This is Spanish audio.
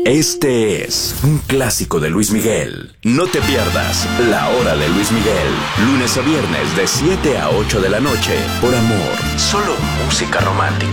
Este es un clásico de Luis Miguel. No te pierdas La Hora de Luis Miguel. Lunes a viernes de 7 a 8 de la noche. Por Amor. Solo música romántica.